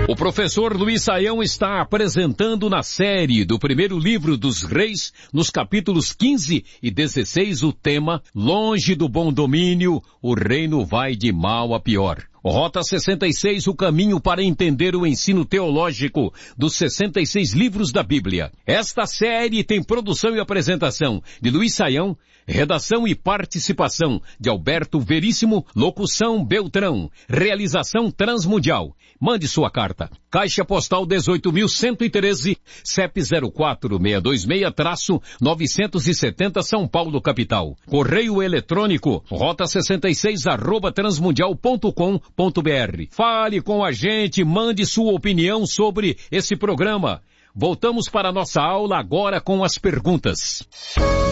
O professor Luiz Saião está apresentando na série do primeiro livro dos Reis, nos capítulos 15 e 16, o tema Longe do bom domínio, o reino vai de mal a pior. Rota 66, o caminho para entender o ensino teológico dos 66 livros da Bíblia. Esta série tem produção e apresentação de Luiz Saião, redação e participação de Alberto Veríssimo, locução Beltrão, realização Transmundial. Mande sua carta. Caixa Postal 18.113, CEP 04626-970 São Paulo, capital. Correio eletrônico, rota 66 @transmundial.com.br. Fale com a gente, mande sua opinião sobre esse programa. Voltamos para a nossa aula agora com as perguntas.